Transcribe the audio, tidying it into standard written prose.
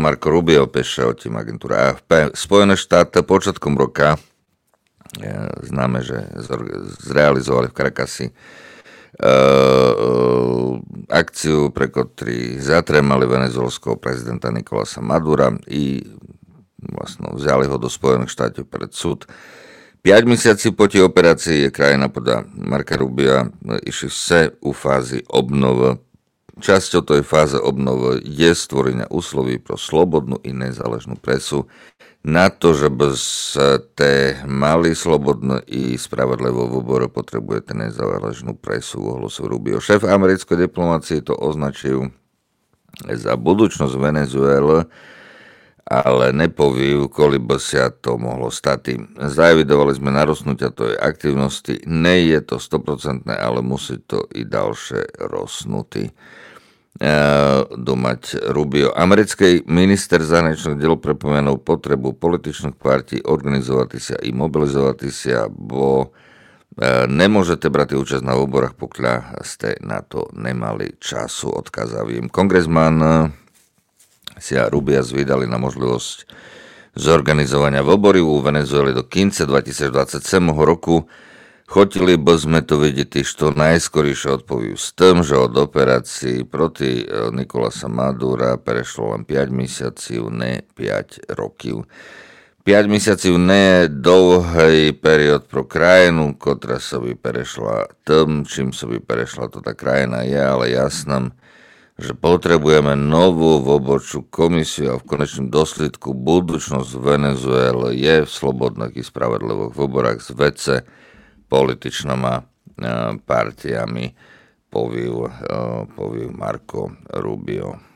Marco Rubio, píše o tým agentúra AFP. Spojené štáty počiatkom roka známe, že zrealizovali v Caracasi akciu, pre ktorý zatremali venezuelského prezidenta Nicolasa Madura i vlastne vzali ho do Spojených štátov pred súd. 5 mesiaci po tej operácii je krajina podľa Marca Rubia išli vse u fázy obnovy. Časťou tej fáze obnovy je stvorenie úsloví pro slobodnú i nezáležnú presu. Na to, že by ste mali slobodnú i spravodlivú výboru, potrebujete nezáležnú presu, ohlasil Rubio. Šéf americkej diplomácie to označil za budúcnosť Venezuely, ale nepovím, koľko by sa to mohlo stať. Zaevidovali sme narostnutia tej aktivnosti, nie je to 100%, ale musí to i ďalšie rosnúty. Domať Rubio. Americký minister zahraničných diel pripomenul potrebu političných partí organizovať sa i mobilizovať sa, bo nemôžete brať účasť na voľbách, pokiaľ ste na to nemali času, odkazavím. Kongresman Sia Rubia zvídali na možnosť zorganizovania voľby v Venezueli do konca 2027 roku. Chotili by sme to vidieť, što najskorejšie odpoví s tým, že od operácií proti Nicolasa Madura prešlo len 5 mesiacov, ne 5 rokov. 5 mesiacov nie je dlhý period pro krajinu, ktorá sa by prešla tým, čím sa by prešla to tá krajina je, ale jasnám, že potrebujeme novú voľbočú komisiu a v konečnom dôsledku budúcnosť Venezuely je v slobodných i spravodlivých voľbách s vece političnými partiami, povil Marco Rubio.